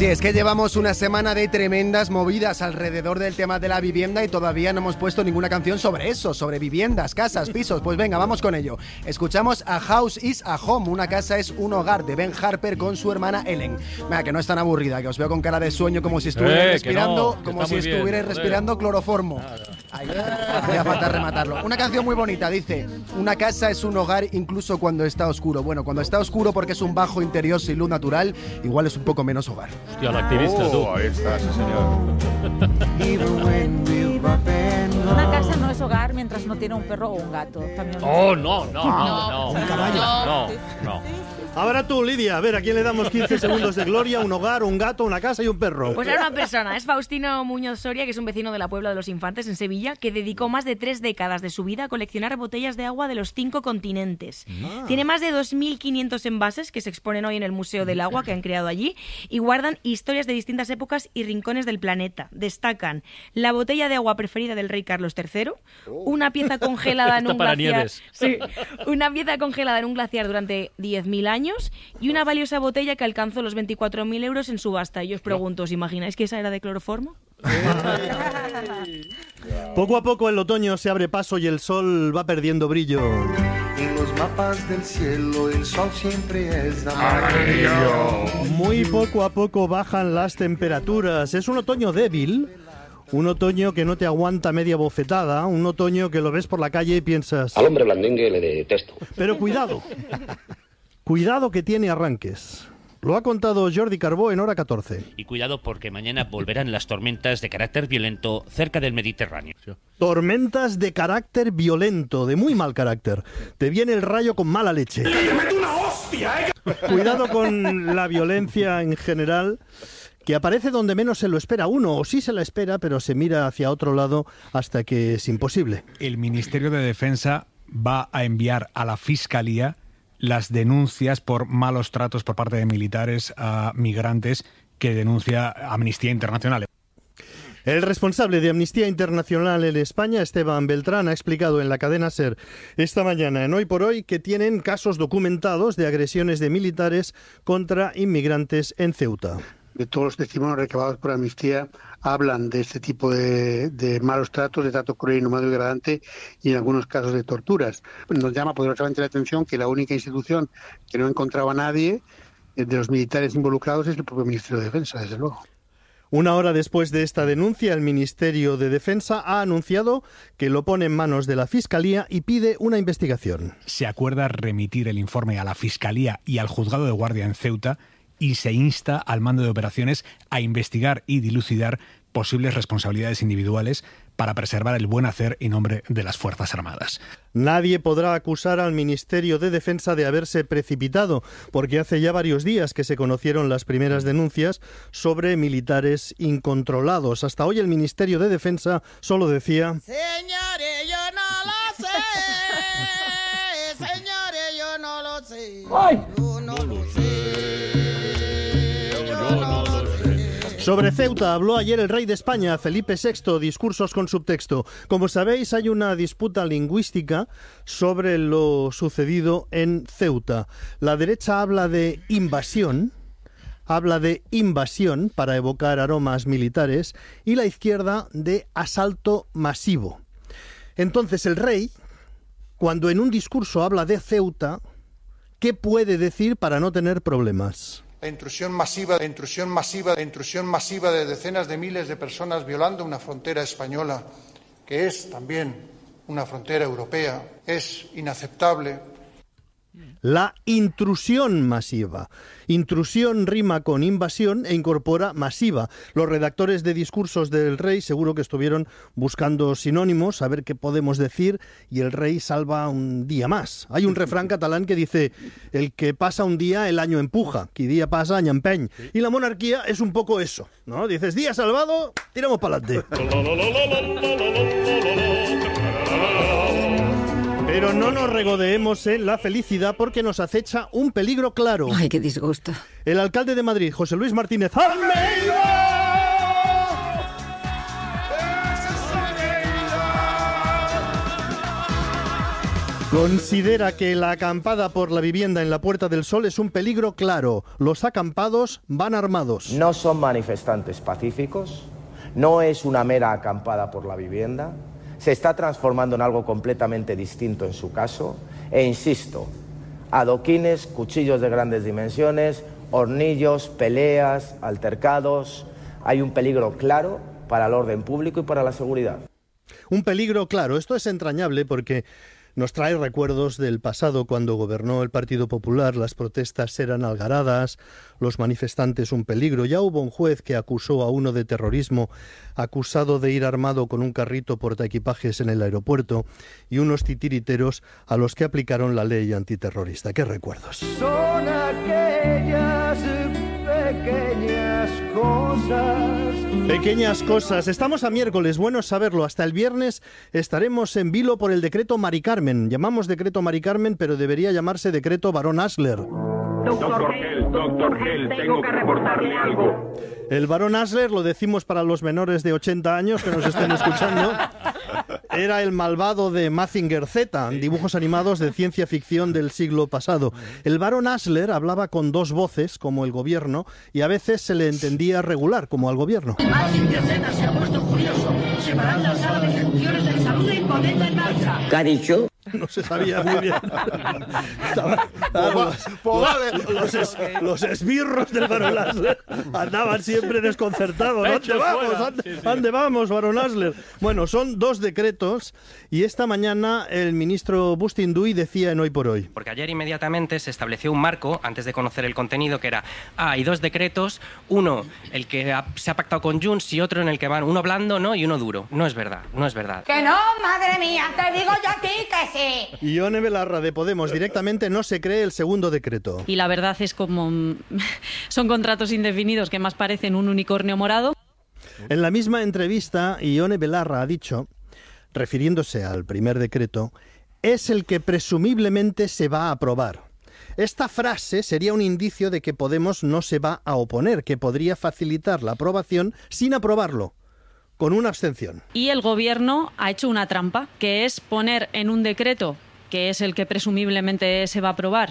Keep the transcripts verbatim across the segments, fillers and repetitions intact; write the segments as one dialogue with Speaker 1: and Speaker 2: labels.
Speaker 1: Sí, es que llevamos una semana de tremendas movidas alrededor del tema de la vivienda y todavía no hemos puesto ninguna canción sobre eso, sobre viviendas, casas, pisos. Pues venga, vamos con ello. Escuchamos A House is a Home, una casa es un hogar, de Ben Harper con su hermana Ellen. Venga, que no es tan aburrida, que os veo con cara de sueño como si estuvierais
Speaker 2: eh,
Speaker 1: respirando,
Speaker 2: no,
Speaker 1: como si estuvierais respirando cloroformo. Ahí, hacía falta rematarlo. Una canción muy bonita, dice: una casa es un hogar incluso cuando está oscuro. Bueno, cuando está oscuro porque es un bajo interior sin luz natural, igual es un poco menos hogar.
Speaker 2: Hostia, la activista,
Speaker 3: Oh,
Speaker 2: tú.
Speaker 3: ahí está, sí, señor.
Speaker 4: Una casa no es hogar mientras no tiene un perro o un gato. También
Speaker 2: Oh, no, no, no, no.
Speaker 5: Un caballo.
Speaker 2: No, no.
Speaker 5: Ahora tú, Lidia, a ver, ¿a quién le damos quince segundos de gloria? Un hogar, un gato, una casa y un perro.
Speaker 6: Pues era una persona, es Faustino Muñoz Soria, que es un vecino de la Puebla de los Infantes en Sevilla, que dedicó más de tres décadas de su vida a coleccionar botellas de agua de los cinco continentes.
Speaker 5: Ah.
Speaker 6: Tiene más de dos mil quinientos envases que se exponen hoy en el Museo del Agua que han creado allí y guardan historias de distintas épocas y rincones del planeta. Destacan la botella de agua preferida del rey Carlos tercero, una pieza congelada en
Speaker 2: Esta
Speaker 6: un
Speaker 2: para
Speaker 6: glaciar,
Speaker 2: Nieves.
Speaker 6: sí, una pieza congelada en un glaciar durante diez mil años y una valiosa botella que alcanzó los veinticuatro mil euros en subasta. Y yo os pregunto, ¿os imagináis que esa era de cloroformo?
Speaker 5: Poco a poco el otoño se abre paso y el sol va perdiendo brillo.
Speaker 7: En los mapas del cielo el sol siempre es amarillo.
Speaker 5: Muy poco a poco bajan las temperaturas. Es un otoño débil, un otoño que no te aguanta media bofetada, un otoño que lo ves por la calle y piensas...
Speaker 8: Al hombre blandengue le detesto.
Speaker 5: Pero cuidado, cuidado que tiene arranques. Lo ha contado Jordi Carbó en Hora catorce.
Speaker 9: Y cuidado porque mañana volverán las tormentas de carácter violento cerca del Mediterráneo.
Speaker 5: Tormentas de carácter violento, de muy mal carácter. Te viene el rayo con mala leche. Cuidado con la violencia en general, que aparece donde menos se lo espera uno, o sí se la espera, pero se mira hacia otro lado hasta que es imposible.
Speaker 10: El Ministerio de Defensa va a enviar a la Fiscalía las denuncias por malos tratos por parte de militares a migrantes que denuncia Amnistía Internacional.
Speaker 5: El responsable de Amnistía Internacional en España, Esteban Beltrán, ha explicado en la cadena SER esta mañana en Hoy por Hoy que tienen casos documentados de agresiones de militares contra inmigrantes en Ceuta.
Speaker 11: De todos los testimonios recabados por Amnistía hablan de este tipo de, de malos tratos, de trato cruel, inhumano y degradante y en algunos casos de torturas. Nos llama poderosamente la atención que la única institución que no encontraba a nadie de los militares involucrados es el propio Ministerio de Defensa, desde luego.
Speaker 5: Una hora después de esta denuncia, el Ministerio de Defensa ha anunciado que lo pone en manos de la Fiscalía y pide una investigación.
Speaker 10: Se acuerda remitir el informe a la Fiscalía y al Juzgado de Guardia en Ceuta y se insta al mando de operaciones a investigar y dilucidar posibles responsabilidades individuales para preservar el buen hacer y nombre de las Fuerzas Armadas.
Speaker 5: Nadie podrá acusar al Ministerio de Defensa de haberse precipitado, porque hace ya varios días que se conocieron las primeras denuncias sobre militares incontrolados. Hasta hoy el Ministerio de Defensa solo decía...
Speaker 12: Señores, yo no lo sé. Señores, yo no lo sé.
Speaker 5: ¡Ay!
Speaker 12: Yo no lo sé.
Speaker 5: Sobre Ceuta habló ayer el rey de España, Felipe sexto, discursos con subtexto. Como sabéis, hay una disputa lingüística sobre lo sucedido en Ceuta. La derecha habla de invasión, habla de invasión para evocar aromas militares, y la izquierda de asalto masivo. Entonces el rey, cuando en un discurso habla de Ceuta, ¿qué puede decir para no tener problemas?
Speaker 13: La intrusión masiva, la intrusión masiva, la intrusión masiva de decenas de miles de personas violando una frontera española, que es también una frontera europea, es inaceptable.
Speaker 5: La intrusión masiva. Intrusión rima con invasión e incorpora masiva. Los redactores de discursos del rey seguro que estuvieron buscando sinónimos, a ver qué podemos decir, y el rey salva un día más. Hay un refrán catalán que dice: el que pasa un día, el año empuja, qui día pasa, año empeny. Y la monarquía es un poco eso, ¿no? Dices, día salvado, tiramos para adelante. Pero no nos regodeemos en la felicidad porque nos acecha un peligro claro.
Speaker 14: Ay, qué disgusto.
Speaker 5: El alcalde de Madrid, José Luis Martínez Almeida, Considera que la acampada por la vivienda en la Puerta del Sol es un peligro claro. Los acampados van armados.
Speaker 3: No son manifestantes pacíficos, no es una mera acampada por la vivienda, se está transformando en algo completamente distinto en su caso, e insisto, adoquines, cuchillos de grandes dimensiones, hornillos, peleas, altercados. Hay un peligro claro para el orden público y para la seguridad.
Speaker 5: Un peligro claro. Esto es entrañable porque nos trae recuerdos del pasado cuando gobernó el Partido Popular. Las protestas eran algaradas, los manifestantes un peligro. Ya hubo un juez que acusó a uno de terrorismo, acusado de ir armado con un carrito portaequipajes en el aeropuerto, y unos titiriteros a los que aplicaron la ley antiterrorista. ¡Qué recuerdos!
Speaker 8: Son aquellas pequeñas cosas.
Speaker 5: Pequeñas cosas. Estamos a miércoles, bueno saberlo. Hasta el viernes estaremos en vilo por el decreto Mari Carmen. Llamamos decreto Mari Carmen, pero debería llamarse decreto Barón Asler.
Speaker 14: Doctor Gel, doctor Gel, tengo que reportarle algo.
Speaker 5: El Barón Asler, lo decimos para los menores de ochenta años que nos estén escuchando, era el malvado de Mazinger Z, dibujos animados de ciencia ficción del siglo pasado. El Barón Asler hablaba con dos voces, como el gobierno, y a veces se le entendía regular, como al gobierno.
Speaker 15: Mazinger Z se ha puesto furioso. Separar la sala de ejecuciones del salud y ponerla en marcha.
Speaker 3: ¿Qué ha dicho?
Speaker 5: No se sabía muy bien. Estaba, los, los, los, es, los esbirros del Barón Asler andaban siempre desconcertados. ¿Dónde vamos? ¿Dónde, ¿Dónde vamos, Barón Asler? Bueno, son dos decretos y esta mañana el ministro Bustinduy decía en Hoy por Hoy.
Speaker 16: Porque ayer inmediatamente se estableció un marco, antes de conocer el contenido, que era, ah, hay dos decretos, uno el que ha, se ha pactado con Junts y otro en el que van uno blando, ¿no? Y uno duro. No es verdad, no es verdad.
Speaker 15: Que no, madre mía, te digo yo a ti que sí.
Speaker 5: Ione Belarra de Podemos directamente no se cree el segundo decreto.
Speaker 17: Y la verdad es como son contratos indefinidos que más parecen un unicornio morado.
Speaker 5: En la misma entrevista, Ione Belarra ha dicho, refiriéndose al primer decreto, es el que presumiblemente se va a aprobar. Esta frase sería un indicio de que Podemos no se va a oponer, que podría facilitar la aprobación sin aprobarlo, con una abstención.
Speaker 17: Y el gobierno ha hecho una trampa, que es poner en un decreto, que es el que presumiblemente se va a aprobar,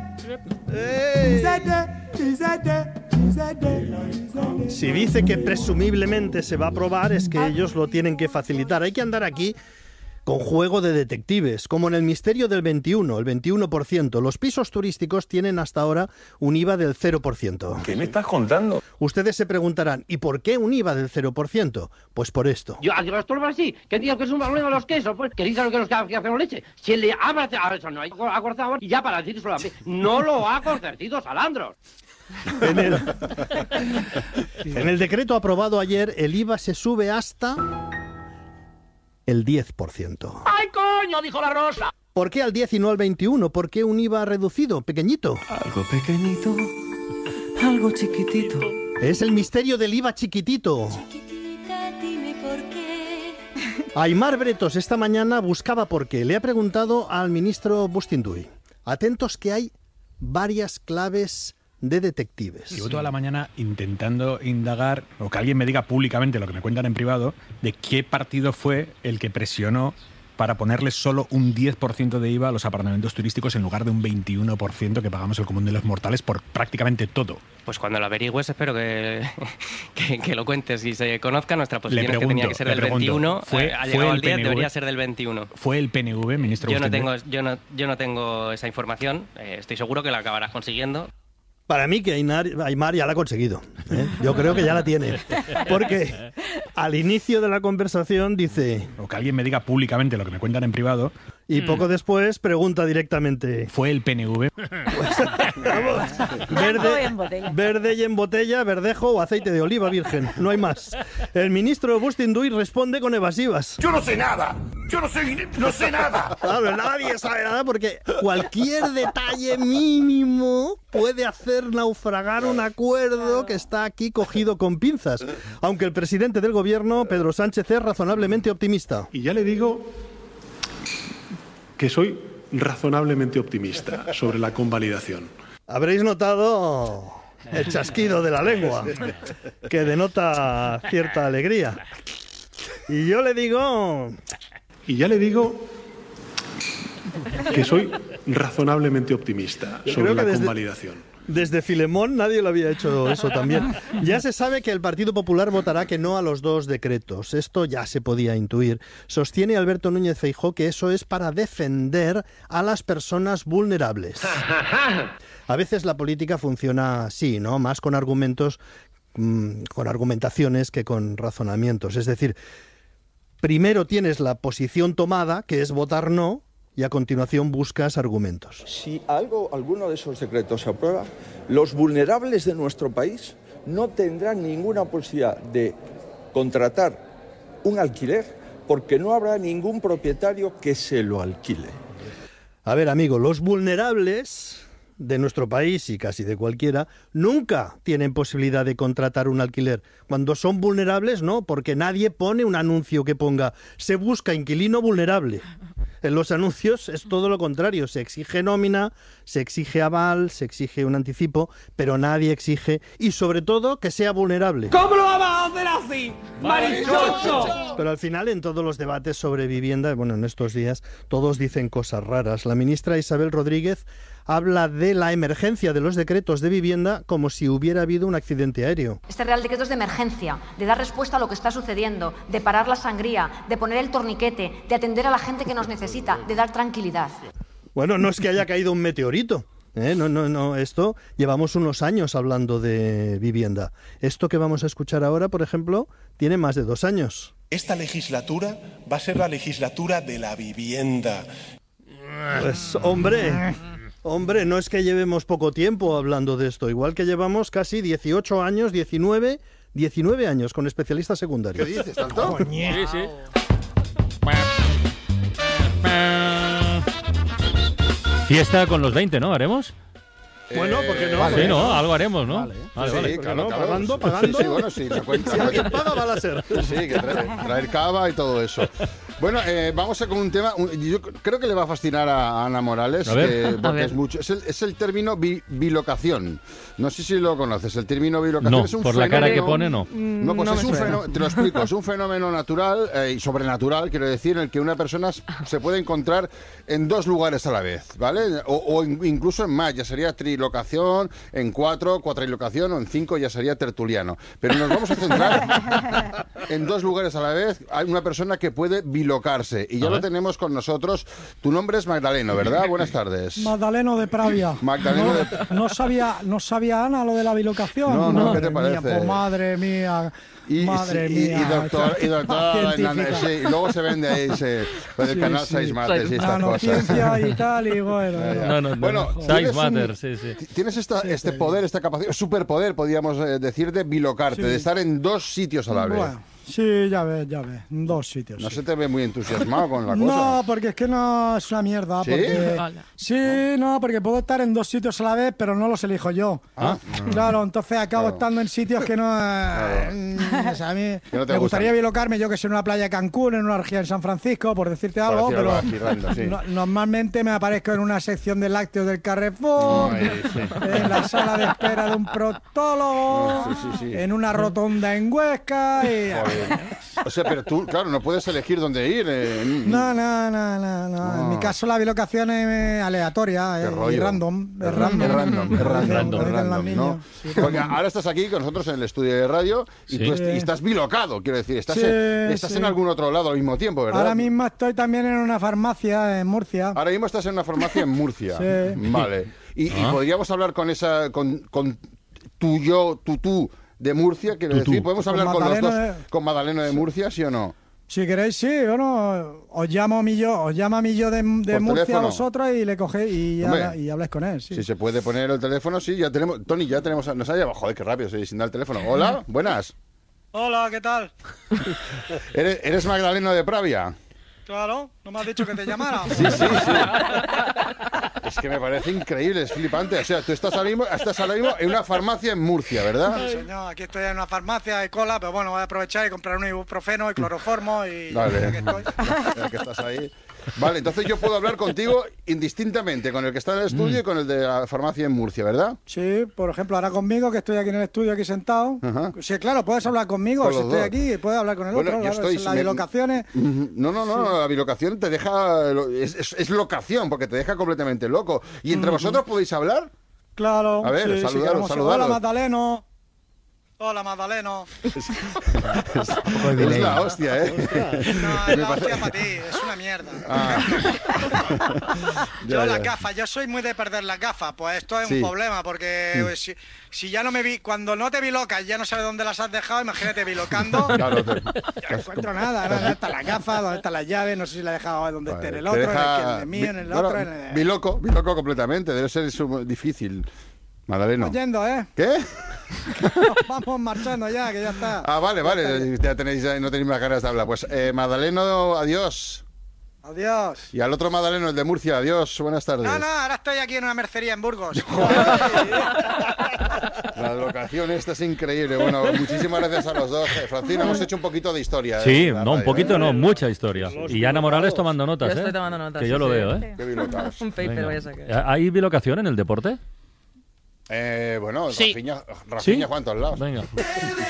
Speaker 5: si dice que presumiblemente se va a aprobar, es que ellos lo tienen que facilitar. Hay que andar aquí con juego de detectives, como en el misterio del veintiuno, el veintiuno por ciento. Los pisos turísticos tienen hasta ahora un I V A del cero por ciento.
Speaker 14: ¿Qué me estás contando?
Speaker 5: Ustedes se preguntarán, ¿y por qué un I V A del cero por ciento? Pues por esto.
Speaker 18: Yo, al restaurante así, que digo que es un problema de los quesos, pues, que dicen que los que hacen leche. Si le ha eso no hay acortado, y ya para decir solamente, no lo ha concertido Salandros.
Speaker 5: En el, en el decreto aprobado ayer, el I V A se sube hasta el diez por ciento.
Speaker 18: ¡Ay, coño! Dijo la Rosa.
Speaker 5: ¿Por qué al diez y no al veintiuno? ¿Por qué un I V A reducido, pequeñito?
Speaker 8: Algo pequeñito, algo chiquitito.
Speaker 5: Es el misterio del I V A chiquitito.
Speaker 19: Chiquitita, dime por qué.
Speaker 5: Aimar Bretos esta mañana buscaba por qué. Le ha preguntado al ministro Bustinduy. Atentos que hay varias claves de detectives.
Speaker 10: Llevo toda la mañana intentando indagar, o que alguien me diga públicamente lo que me cuentan en privado, de qué partido fue el que presionó para ponerle solo un diez por ciento de I V A a los apartamentos turísticos en lugar de un veintiuno por ciento que pagamos el común de los mortales por prácticamente todo.
Speaker 16: Pues cuando lo averigües espero que, que, que lo cuentes y se conozca. Nuestra posición
Speaker 10: pregunto,
Speaker 16: es que tenía que ser del
Speaker 10: pregunto,
Speaker 16: veintiuno,
Speaker 10: fue,
Speaker 16: eh, ha
Speaker 10: fue
Speaker 16: llegado
Speaker 10: el
Speaker 16: al diez,
Speaker 10: P N V,
Speaker 16: debería ser del veintiuno.
Speaker 10: ¿Fue el P N V, ministro?
Speaker 16: Yo no,
Speaker 10: Bustinduy?
Speaker 16: tengo, yo, no, yo no tengo esa información, eh, estoy seguro que la acabarás consiguiendo.
Speaker 5: Para mí que Ainar, Aimar ya la ha conseguido, ¿eh? Yo creo que ya la tiene. Porque al inicio de la conversación dice...
Speaker 10: O que alguien me diga públicamente lo que me cuentan en privado.
Speaker 5: Y mm. poco después pregunta directamente...
Speaker 10: ¿Fue el P N V?
Speaker 5: Pues, vamos, verde, verde y en botella, verdejo o aceite de oliva virgen. No hay más. El ministro Bustinduy responde con evasivas.
Speaker 14: ¡Yo no sé nada! ¡Yo no sé, no sé nada!
Speaker 5: Claro, nadie sabe nada porque cualquier detalle mínimo puede hacer naufragar un acuerdo que está aquí cogido con pinzas. Aunque el presidente del gobierno, Pedro Sánchez, es razonablemente optimista.
Speaker 20: Y ya le digo que soy razonablemente optimista sobre la convalidación.
Speaker 5: Habréis notado el chasquido de la lengua, que denota cierta alegría. Y yo le digo...
Speaker 20: Y ya le digo que soy razonablemente optimista
Speaker 5: Yo
Speaker 20: sobre
Speaker 5: creo
Speaker 20: la
Speaker 5: que desde-
Speaker 20: convalidación.
Speaker 5: Desde Filemón nadie lo había hecho eso también. Ya se sabe que el Partido Popular votará que no a los dos decretos. Esto ya se podía intuir. Sostiene Alberto Núñez Feijóo que eso es para defender a las personas vulnerables. A veces la política funciona así, ¿no? Más con argumentos, mmm, con argumentaciones que con razonamientos. Es decir, primero tienes la posición tomada, que es votar no, y a continuación buscas argumentos.
Speaker 21: Si algo, alguno de esos decretos se aprueba, los vulnerables de nuestro país no tendrán ninguna posibilidad de contratar un alquiler porque no habrá ningún propietario que se lo alquile.
Speaker 5: A ver, amigo, los vulnerables de nuestro país y casi de cualquiera nunca tienen posibilidad de contratar un alquiler. Cuando son vulnerables, no, porque nadie pone un anuncio que ponga "se busca inquilino vulnerable". En los anuncios es todo lo contrario, se exige nómina, se exige aval, se exige un anticipo, pero nadie exige, y sobre todo, que sea vulnerable.
Speaker 15: ¿Cómo lo vamos a hacer así? ¡Marichocho!
Speaker 5: Pero al final, en todos los debates sobre vivienda, bueno, en estos días, todos dicen cosas raras. La ministra Isabel Rodríguez habla de la emergencia de los decretos de vivienda como si hubiera habido un accidente aéreo.
Speaker 22: Este Real Decreto es de emergencia, de dar respuesta a lo que está sucediendo, de parar la sangría, de poner el torniquete, de atender a la gente que nos necesita, de dar tranquilidad.
Speaker 5: Bueno, no es que haya caído un meteorito. ¿eh? No, no, no. Esto llevamos unos años hablando de vivienda. Esto que vamos a escuchar ahora, por ejemplo, tiene más de dos años.
Speaker 23: Esta legislatura va a ser la legislatura de la vivienda.
Speaker 5: Pues, hombre... Hombre, no es que llevemos poco tiempo hablando de esto, igual que llevamos casi dieciocho años, diecinueve, diecinueve años con especialistas secundarios.
Speaker 24: ¿Qué dices, tanto?
Speaker 2: Sí, sí. Fiesta con los veinte, ¿no? ¿Haremos?
Speaker 5: Bueno, porque no.
Speaker 2: Vale. Sí, no, algo haremos, ¿no?
Speaker 24: Vale.
Speaker 2: Vale,
Speaker 24: Sí,
Speaker 2: vale.
Speaker 24: claro, claro.
Speaker 5: Pagando, pagando.
Speaker 24: Sí, sí, bueno, sí, la cuenta.
Speaker 5: Si alguien paga, va a ser.
Speaker 24: Sí, que traer, traer cava y todo eso. Bueno, eh, vamos a con un tema, un- yo creo que le va a fascinar a Ana Morales,
Speaker 2: A ver.
Speaker 24: que-
Speaker 2: A
Speaker 24: porque
Speaker 2: ver.
Speaker 24: es mucho. Es el, es el término bi- bilocación. No sé si lo conoces, el término bilocación
Speaker 2: No,
Speaker 24: es un
Speaker 2: por la cara que
Speaker 24: fenómeno-
Speaker 2: pone, no.
Speaker 24: No, pues
Speaker 2: No
Speaker 24: es
Speaker 2: me
Speaker 24: un
Speaker 2: suena.
Speaker 24: fenómeno, te lo explico, es un fenómeno natural eh, y sobrenatural, quiero decir, en el que una persona s- se puede encontrar en dos lugares a la vez, ¿vale? O, o in- incluso en más, ya sería trilocación, en cuatro, cuatrilocación, o en cinco ya sería tertuliano. Pero nos vamos a centrar en dos lugares a la vez. Hay una persona que puede bilocarse y ya
Speaker 25: A
Speaker 24: lo
Speaker 25: ver.
Speaker 24: tenemos con nosotros. Tu nombre es Magdaleno, ¿verdad? Buenas tardes.
Speaker 25: Magdaleno de Pravia.
Speaker 24: Magdaleno
Speaker 25: no,
Speaker 24: de-
Speaker 25: no sabía, no sabía Ana lo de la bilocación.
Speaker 24: No, no, ¿qué te
Speaker 25: Madre mía,
Speaker 24: parece?
Speaker 25: pues madre mía.
Speaker 24: Y,
Speaker 25: madre
Speaker 24: sí, y-
Speaker 25: mía.
Speaker 24: y doctor, y doctor
Speaker 25: Científica.
Speaker 24: sí, y luego se vende ahí se, pues el
Speaker 25: Sí,
Speaker 24: canal
Speaker 25: sí.
Speaker 24: seis martes y estas
Speaker 25: Nanociencia
Speaker 24: cosas.
Speaker 25: y tal, y bueno.
Speaker 24: Ya, ya.
Speaker 2: No, no, no.
Speaker 24: Bueno,
Speaker 2: Size
Speaker 24: tienes un-
Speaker 2: matter, sí, sí.
Speaker 24: Tienes esta, este poder, esta capacidad, superpoder, podríamos eh, decir, de bilocarte,
Speaker 25: Sí.
Speaker 24: de estar en dos sitios a la vez.
Speaker 25: Bueno, sí, ya ves, ya ves. En dos sitios.
Speaker 24: No
Speaker 25: sí.
Speaker 24: se te ve muy entusiasmado con la cosa.
Speaker 25: No, porque es que no es una mierda.
Speaker 24: ¿Sí?
Speaker 25: Porque,
Speaker 24: Hola.
Speaker 25: sí, no, porque puedo estar en dos sitios a la vez, pero no los elijo yo.
Speaker 24: Ah.
Speaker 25: Claro, entonces acabo
Speaker 24: Claro.
Speaker 25: estando en sitios que no...
Speaker 24: Claro.
Speaker 25: mm, o sea, a mí
Speaker 24: Que no te
Speaker 25: me gustaría
Speaker 24: gustan.
Speaker 25: bilocarme, yo que sé, en una playa de Cancún, en una orgía en San Francisco, por decirte
Speaker 24: Por
Speaker 25: algo,
Speaker 24: decir
Speaker 25: pero
Speaker 24: algo así, random, sí.
Speaker 25: no- normalmente me aparezco en una sección de lácteos del Carrefour,
Speaker 24: Ay, sí.
Speaker 25: en la sala de espera de un proctólogo,
Speaker 24: Sí, sí, sí.
Speaker 25: en una rotonda en Huesca y...
Speaker 24: Joder. O sea, pero tú, claro, no puedes elegir dónde ir. eh, en-
Speaker 25: No, no, no, no, no. En mi caso la bilocación es eh, aleatoria,
Speaker 24: Qué
Speaker 25: eh, y
Speaker 24: rollo.
Speaker 25: random. Es
Speaker 24: Es
Speaker 25: random,
Speaker 24: random, es random, es
Speaker 25: Como
Speaker 24: random,
Speaker 25: dicen
Speaker 24: es
Speaker 25: los
Speaker 24: random,
Speaker 25: niños.
Speaker 24: ¿no?
Speaker 25: Sí,
Speaker 24: Porque
Speaker 25: random.
Speaker 24: ahora estás aquí con nosotros en el estudio de radio y,
Speaker 25: Sí.
Speaker 24: tú est- y estás bilocado, quiero decir. Estás,
Speaker 25: Sí,
Speaker 24: en, estás
Speaker 25: sí.
Speaker 24: en algún otro lado al mismo tiempo, ¿verdad?
Speaker 25: Ahora mismo estoy también en una farmacia en Murcia.
Speaker 24: Ahora mismo estás en una farmacia en Murcia.
Speaker 25: Sí.
Speaker 24: Vale. Y, y
Speaker 25: Ah.
Speaker 24: podríamos hablar con esa, con, con tu yo, tu tú de Murcia, quiero
Speaker 25: Tutú.
Speaker 24: decir. ¿Podemos
Speaker 25: Con
Speaker 24: hablar con los
Speaker 25: Magdaleno
Speaker 24: dos,
Speaker 25: de-
Speaker 24: con Magdaleno de Murcia, sí o no?
Speaker 25: Si queréis, sí, bueno, os llamo a mi yo, os llama a mi yo de, de
Speaker 24: Por
Speaker 25: Murcia
Speaker 24: teléfono.
Speaker 25: a vosotros y le cogéis y,
Speaker 24: Hombre.
Speaker 25: habla- y habláis con él. Sí.
Speaker 24: Si se puede poner el teléfono, sí, ya tenemos. Tony, ya tenemos. Nos ha llamado. Joder, qué rápido, sí, sin dar el teléfono. Hola, buenas.
Speaker 25: Hola, ¿qué tal?
Speaker 24: ¿Eres, eres Magdaleno de Pravia?
Speaker 25: Claro, no me has dicho que te llamara.
Speaker 24: Sí, sí, sí. Es que me parece increíble, es flipante. O sea, tú estás ahora mismo, estás ahora mismo en una farmacia en Murcia, ¿verdad?
Speaker 25: Sí, señor, aquí estoy en una farmacia de cola, pero bueno, voy a aprovechar y comprar un ibuprofeno y cloroformo y
Speaker 24: Vale.
Speaker 25: ya que estoy.
Speaker 24: Ya que estás ahí. Vale, entonces yo puedo hablar contigo indistintamente, con el que está en el estudio mm. y con el de la farmacia en Murcia, ¿verdad?
Speaker 25: Sí, por ejemplo, ahora conmigo, que estoy aquí en el estudio, aquí sentado.
Speaker 24: Ajá.
Speaker 25: Sí, claro, puedes hablar conmigo, con si estoy dos. aquí, puedes hablar con el bueno, otro. Yo
Speaker 24: estoy,
Speaker 25: las
Speaker 24: me...
Speaker 25: bilocaciones...
Speaker 24: No, no, no, sí. La bilocación te deja... Es, es, es locación, porque te deja completamente loco. ¿Y entre uh-huh. vosotros podéis hablar?
Speaker 25: Claro.
Speaker 24: A ver,
Speaker 25: sí,
Speaker 24: saludaros,
Speaker 25: sí,
Speaker 24: saludaros.
Speaker 25: Hola, Magdaleno. Hola, Magdaleno.
Speaker 24: Es, es, es la hostia, ¿eh?
Speaker 25: No, es la hostia para ti, es una mierda. Ah. yo ya, las ya. gafas, yo soy muy de perder las gafas, pues esto es sí. un problema, porque sí. si, si ya no me vi, cuando no te bilocas ya no sabes dónde las has dejado, imagínate bilocando. Claro, te, ya no encuentro nada, ¿dónde están las gafas? ¿Dónde están las llaves? No sé si la he dejado donde vale, esté en el otro, deja, en el, en el mío, en el otro. En el...
Speaker 24: Biloco, biloco completamente, debe ser difícil. Madaleno.
Speaker 25: Yendo, ¿eh?
Speaker 24: ¿Qué?
Speaker 25: Vamos marchando ya, que ya está.
Speaker 24: Ah, vale, vale, ya tenéis, no tenéis más ganas de hablar. Pues, eh, Madaleno, adiós.
Speaker 25: Adiós.
Speaker 24: Y al otro Madaleno, el de Murcia, adiós, buenas tardes.
Speaker 25: No, no, ahora estoy aquí en una mercería en Burgos.
Speaker 24: La locación esta es increíble. Bueno, muchísimas gracias a los dos. Eh, Francina, hemos hecho un poquito de historia.
Speaker 2: Sí,
Speaker 24: eh,
Speaker 2: no, un poquito ¿eh? no, mucha historia. Y Ana Morales tomando notas,
Speaker 1: yo
Speaker 2: ¿eh?
Speaker 1: Estoy tomando notas.
Speaker 2: Que yo
Speaker 1: sí,
Speaker 2: lo
Speaker 1: sí.
Speaker 2: veo, ¿eh?
Speaker 24: Qué bilocados.
Speaker 1: Un paper voy a sacar.
Speaker 2: ¿Hay bilocación en el deporte?
Speaker 24: Eh, bueno,
Speaker 1: sí.
Speaker 24: Rafinha, Rafinha
Speaker 2: ¿Sí?
Speaker 24: Juan, todos lados.
Speaker 2: Venga.